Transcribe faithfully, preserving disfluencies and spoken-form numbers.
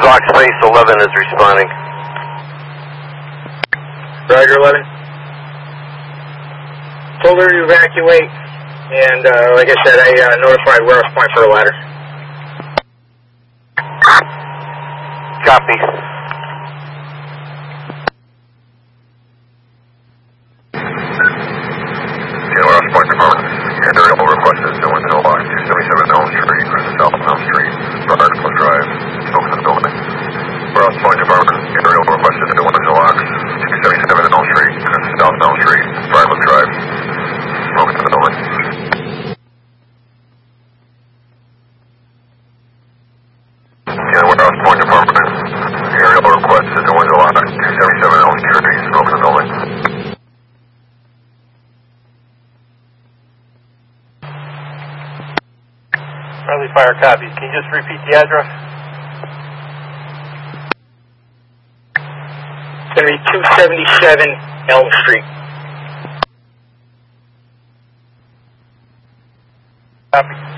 Lock Space eleven is responding. Roger, eleven. Told her to evacuate, and uh, like I said, I uh, notified Warehouse Point for a ladder. Copy. Yeah, Warehouse Point Department. And the aerial requested to window lock two seventy-seven Elm Street, South Elm Street, Article Drive, smoke in the building. Warehouse Point Department. And the aerial requested to window lock two seventy-seven Elm Street, South Elm Street, Article Drive, smoke in the building. Yeah, Warehouse Point Department. Aerial requested to window lock two seventy-seven Elm Street, smoke in the building. Friendly fire copies. Can you just repeat the address? It's going to be two seventy-seven Elm Street. Copy.